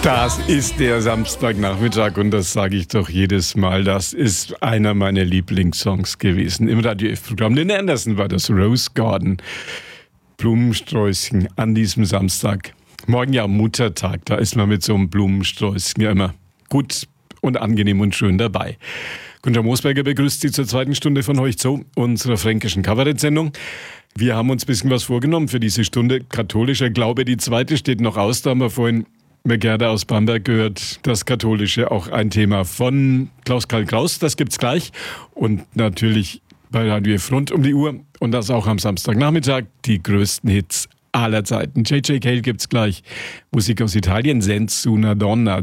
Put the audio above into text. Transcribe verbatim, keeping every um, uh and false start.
Das ist der Samstagnachmittag und das sage ich doch jedes Mal. Das ist einer meiner Lieblingssongs gewesen im Radio F-Programm. Lynn Anderson war das, Rose Garden. Blumensträußchen an diesem Samstag. Morgen ja Muttertag, da ist man mit so einem Blumensträußchen ja immer gut und angenehm und schön dabei. Günter Moosberger begrüßt Sie zur zweiten Stunde von Heuch zu, unserer fränkischen Kabarett-Sendung. Wir haben uns ein bisschen was vorgenommen für diese Stunde. Katholischer Glaube, die zweite steht noch aus. Da haben wir vorhin mit Gerda aus Bamberg gehört, das Katholische auch ein Thema von Klaus-Karl Kraus. Das gibt's gleich. Und natürlich bei Radio F rund um die Uhr. Und das auch am Samstagnachmittag. Die größten Hits aller Zeiten. J J. Cale gibt's gleich. Musik aus Italien, Senza una donna.